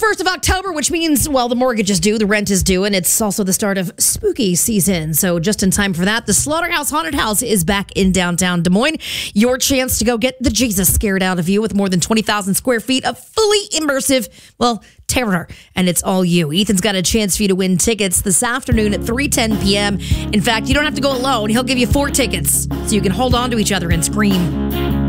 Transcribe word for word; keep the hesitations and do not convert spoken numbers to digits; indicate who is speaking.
Speaker 1: first of October, which means, well, the mortgage is due, the rent is due, and it's also the start of spooky season. So just in time for that, the Slaughterhouse Haunted House is back in downtown Des Moines. Your chance to go get the Jesus scared out of you with more than twenty thousand square feet of fully immersive, well, terror. And it's all you. Ethan's got a chance for you to win tickets this afternoon at three ten p.m. In fact, you don't have to go alone. He'll give you four tickets so you can hold on to each other and scream.